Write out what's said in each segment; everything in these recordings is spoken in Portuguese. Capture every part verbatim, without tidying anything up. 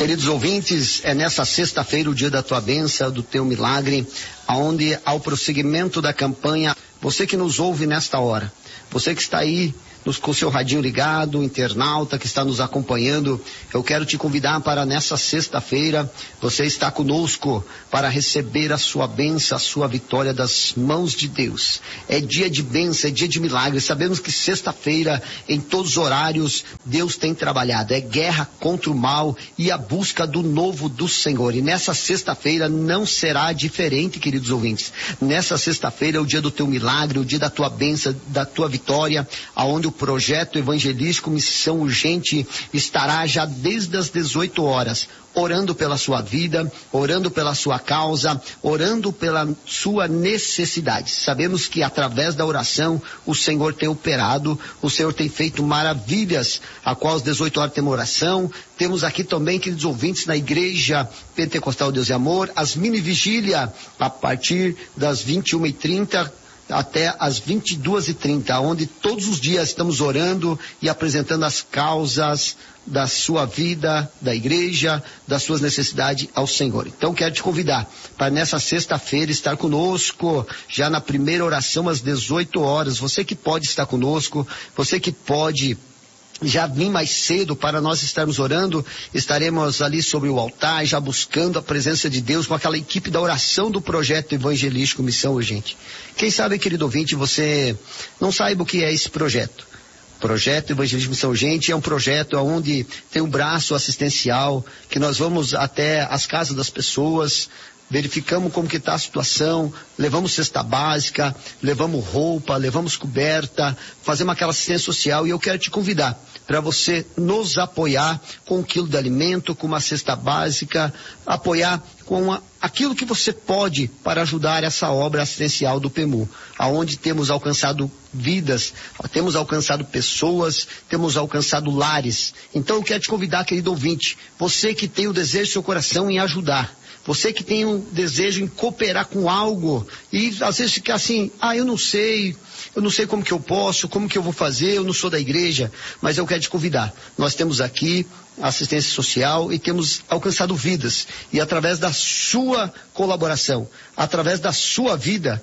Queridos ouvintes, é nessa sexta-feira o dia da tua bênção, do teu milagre, aonde ao prosseguimento da campanha, você que nos ouve nesta hora, você que está aí nos, com o seu radinho ligado, internauta que está nos acompanhando, eu quero te convidar para nessa sexta-feira, você está conosco para receber a sua bênção, a sua vitória das mãos de Deus. É dia de bênção, é dia de milagre. Sabemos que sexta-feira, em todos os horários, Deus tem trabalhado. É guerra contra o mal e a busca do novo do Senhor. E nessa sexta-feira não será diferente, queridos ouvintes. Nessa sexta-feira é o dia do teu milagre, o dia da tua bênção, da tua vitória, aonde o projeto evangelístico Missão Urgente estará já desde as dezoito horas, orando pela sua vida, orando pela sua causa, orando pela sua necessidade. Sabemos que através da oração o Senhor tem operado, o Senhor tem feito maravilhas, a qual às dezoito horas temos oração. Temos aqui também, queridos ouvintes, na Igreja Pentecostal Deus e Amor, as mini vigília a partir das vinte e uma e trinta até às vinte e duas e trinta, onde todos os dias estamos orando e apresentando as causas da sua vida, da igreja, das suas necessidades ao Senhor. Então quero te convidar para nessa sexta-feira estar conosco, já na primeira oração às dezoito horas, você que pode estar conosco, você que pode já vim mais cedo para nós estarmos orando, estaremos ali sobre o altar, já buscando a presença de Deus com aquela equipe da oração do projeto evangelístico Missão Urgente. Quem sabe, querido ouvinte, você não saiba o que é esse projeto. Projeto Evangelístico Missão Urgente é um projeto onde tem um braço assistencial, que nós vamos até as casas das pessoas, verificamos como que está a situação, levamos cesta básica, levamos roupa, levamos coberta, fazemos aquela assistência social, e eu quero te convidar para você nos apoiar com um quilo de alimento, com uma cesta básica, apoiar com a, aquilo que você pode para ajudar essa obra assistencial do P E M U, aonde temos alcançado vidas, temos alcançado pessoas, temos alcançado lares. Então eu quero te convidar, querido ouvinte, você que tem o desejo do seu coração em ajudar, você que tem um desejo em cooperar com algo e às vezes fica assim, ah, eu não sei, eu não sei como que eu posso, como que eu vou fazer, eu não sou da igreja, mas eu quero te convidar. Nós temos aqui assistência social e temos alcançado vidas, e através da sua colaboração, através da sua vida,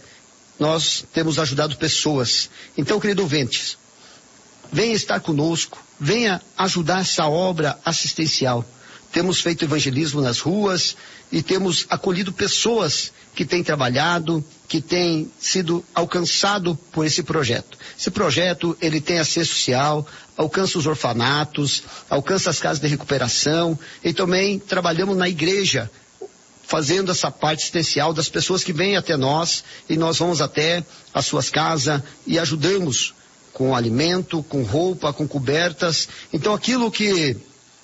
nós temos ajudado pessoas. Então, querido ouvinte, venha estar conosco, venha ajudar essa obra assistencial. Temos feito evangelismo nas ruas e temos acolhido pessoas que têm trabalhado, que têm sido alcançado por esse projeto. Esse projeto, ele tem assistência social, alcança os orfanatos, alcança as casas de recuperação, e também trabalhamos na igreja, fazendo essa parte assistencial das pessoas que vêm até nós, e nós vamos até as suas casas e ajudamos com alimento, com roupa, com cobertas. Então aquilo que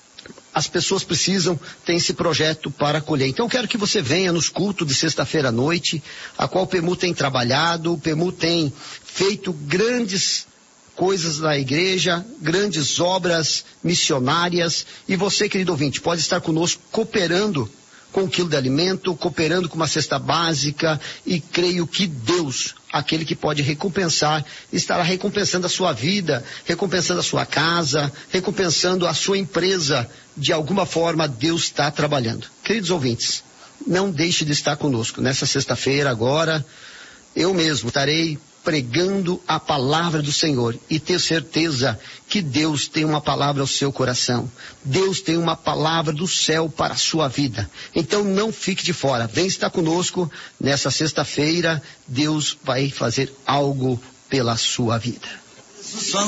as pessoas precisam, tem esse projeto para acolher. Então eu quero que você venha nos cultos de sexta-feira à noite, a qual o P E M U tem trabalhado, o P E M U tem feito grandes coisas na igreja, grandes obras missionárias, e você, querido ouvinte, pode estar conosco cooperando com um quilo de alimento, cooperando com uma cesta básica, e creio que Deus, aquele que pode recompensar, estará recompensando a sua vida, recompensando a sua casa, recompensando a sua empresa. De alguma forma Deus está trabalhando. Queridos ouvintes, não deixe de estar conosco. Nessa sexta-feira agora, eu mesmo estarei pregando a palavra do Senhor, e tenho certeza que Deus tem uma palavra ao seu coração. Deus tem uma palavra do céu para a sua vida. Então não fique de fora. Vem estar conosco nessa sexta-feira. Deus vai fazer algo pela sua vida.